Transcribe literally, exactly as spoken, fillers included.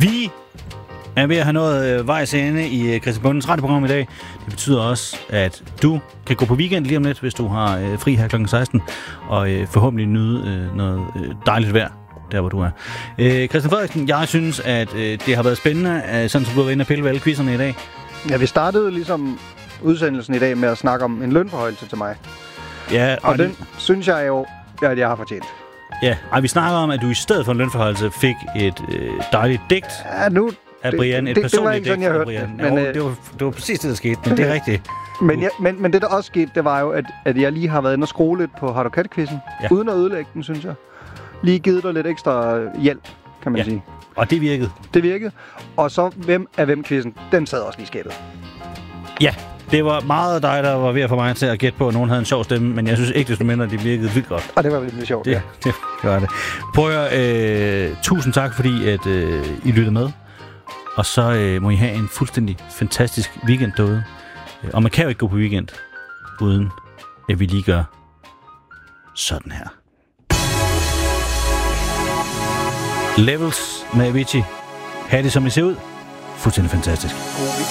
Vi er ved at have noget øh, vejs ende i øh, Christian Bondens radioprogram i dag. Det betyder også, at du kan gå på weekend lige om lidt, hvis du har øh, fri her klokken seksten, og øh, forhåbentlig nyde øh, noget øh, dejligt vejr, der hvor du er. Øh, Christian Frederiksen, jeg synes, at øh, det har været spændende, øh, sådan som du har været inde og pille ved alle quizzerne i dag. Ja, vi startede ligesom udsendelsen i dag med at snakke om en lønforhøjelse til mig. Ja, og, og den synes jeg jo, at jeg har fortjent. Ja, ej, vi snakker om, at du i stedet for en lønforhøjelse fik et øh, dejligt digt. Ja, nu... Af Brian, et det, personligt det, det var ikke digt sådan, af Brian. Men, jo, øh, det, var, det var præcis det, der skete, men det er rigtigt. Men, ja, men, men det, der også skete, det var jo, at, at jeg lige har været inde og skrue lidt på Har du kat-quizzen, ja. Uden at ødelægge den, synes jeg. Lige givet dig lidt ekstra hjælp, kan man ja. sige. Og det virkede. Det virkede. Og så, hvem er hvem-quizzen, den sad også lige i skabet. Ja, det var meget dig, der var ved at få mig til at gætte på, at nogen havde en sjov stemme, men jeg synes ikke, desto mindre, det virkede vildt godt. Og det var virkelig sjovt, det, ja. Det, det var det. Prøv at øh, tusind tak, fordi at, øh, I lyttede med. Og så øh, må I have en fuldstændig fantastisk weekend derude. Og man kan jo ikke gå på weekend, uden at vi lige gør sådan her. Levels med Avicii. Ha' det som I ser ud. Fuldstændig fantastisk.